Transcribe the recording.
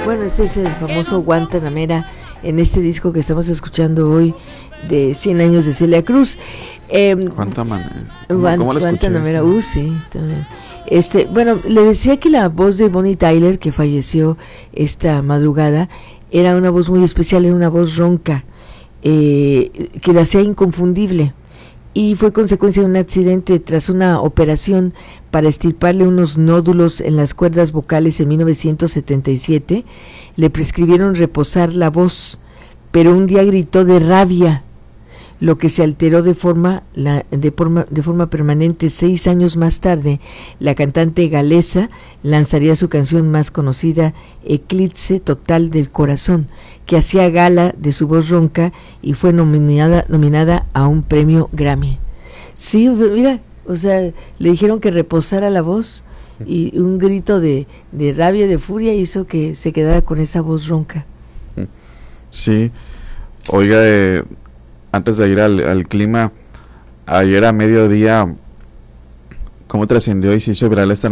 Bueno, este es el famoso Guantanamera en este disco que estamos escuchando hoy de 100 años de Celia Cruz. ¿Cómo lo Guantanamera, sí, también. Bueno, le decía que la voz de Bonnie Tyler, que falleció esta madrugada, era una voz muy especial, era una voz ronca, que la hacía inconfundible, y fue consecuencia de un accidente tras una operación para extirparle unos nódulos en las cuerdas vocales en 1977. Le prescribieron reposar la voz, pero un día gritó de rabia, lo que se alteró de forma permanente. 6 años más tarde, la cantante galesa lanzaría su canción más conocida, Eclipse Total del Corazón, que hacía gala de su voz ronca y fue nominada a un premio Grammy. Sí, mira, o sea, le dijeron que reposara la voz y un grito de rabia, de furia, hizo que se quedara con esa voz ronca. Sí, oiga, antes de ir al clima, ayer a mediodía, ¿cómo trascendió y se hizo viral esta